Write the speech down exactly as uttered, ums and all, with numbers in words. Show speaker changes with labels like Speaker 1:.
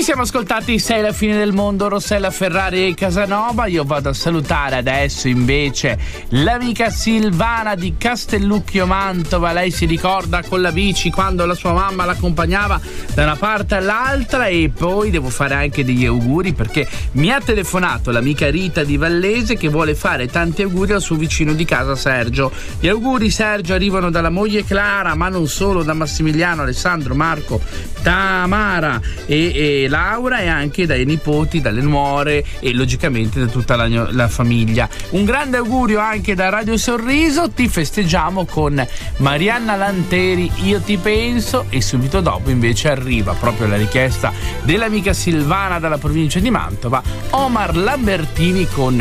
Speaker 1: siamo ascoltati Sei la fine del mondo, Rossella Ferrari e Casanova. Io vado a salutare adesso invece l'amica Silvana di Castellucchio Mantova. Lei si ricorda con la bici quando la sua mamma l'accompagnava da una parte all'altra. E poi devo fare anche degli auguri perché mi ha telefonato l'amica Rita di Vallese che vuole fare tanti auguri al suo vicino di casa Sergio. Gli auguri, Sergio, arrivano dalla moglie Clara, ma non solo, da Massimiliano, Alessandro, Marco, Tamara e, e Laura, e anche dai nipoti, dalle nuore e logicamente da tutta la, la famiglia. Un grande augurio anche da Radio Sorriso. Ti festeggiamo con Marianna Lanteri, Io ti penso, e subito dopo invece arriva proprio la richiesta dell'amica Silvana dalla provincia di Mantova, Omar Lambertini con